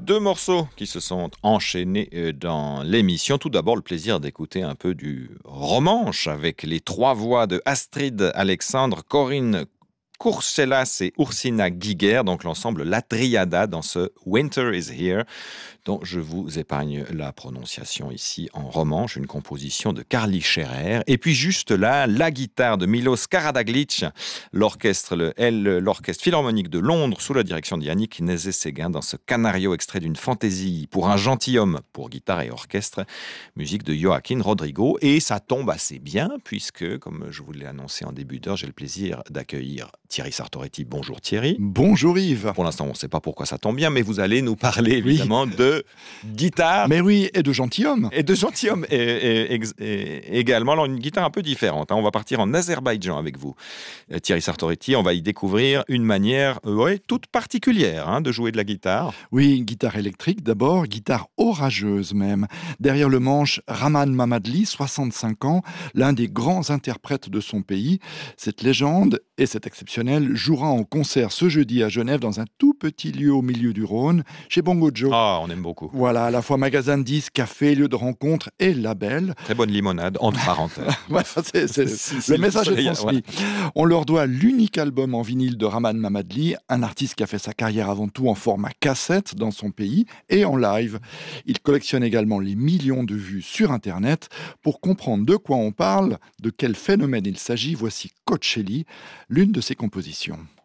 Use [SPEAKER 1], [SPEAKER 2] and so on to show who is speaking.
[SPEAKER 1] Deux morceaux qui se sont enchaînés dans l'émission. Tout d'abord, le plaisir d'écouter un peu du romanche avec les trois voix de Astrid Alexandre, Corinne Courcelas et Ursina Giger, donc l'ensemble La Triada dans ce Winter is Here, dont je vous épargne la prononciation ici en romanche, une composition de Carly Scherer. Et puis juste là, la guitare de Milos Karadaglic, l'orchestre philharmonique de Londres sous la direction de Yannick Nézet-Séguin dans ce Canario extrait d'une fantaisie pour un gentilhomme pour guitare et orchestre, musique de Joaquin Rodrigo. Et ça tombe assez bien puisque, comme je vous l'ai annoncé en début d'heure, j'ai le plaisir d'accueillir Thierry Sartoretti. Bonjour Thierry.
[SPEAKER 2] Bonjour Yves.
[SPEAKER 1] Pour l'instant, on ne sait pas pourquoi ça tombe bien, mais vous allez nous parler évidemment de guitare.
[SPEAKER 2] Mais oui, et de gentilhomme.
[SPEAKER 1] Et de gentilhomme et également. Alors, une guitare un peu différente. On va partir en Azerbaïdjan avec vous, Thierry Sartoretti. On va y découvrir une manière toute particulière de jouer de la guitare.
[SPEAKER 2] Oui, guitare électrique d'abord, guitare orageuse même. Derrière le manche, Rahman Mamadli, 65 ans, l'un des grands interprètes de son pays. Cette légende, et c'est exceptionnel, jouera en concert ce jeudi à Genève dans un tout petit lieu au milieu du Rhône, chez Bongo Joe.
[SPEAKER 1] Ah, on aime beaucoup.
[SPEAKER 2] Voilà, à la fois magasin de disques, café, lieu de rencontre et label.
[SPEAKER 1] Très bonne limonade, entre parenthèses.
[SPEAKER 2] Voilà, le message est transmis. Ouais. On leur doit l'unique album en vinyle de Rahman Mamadli, un artiste qui a fait sa carrière avant tout en format cassette dans son pays et en live. Il collectionne également les millions de vues sur Internet. Pour comprendre de quoi on parle, de quel phénomène il s'agit, voici Coachelli, l'une de ses compositions.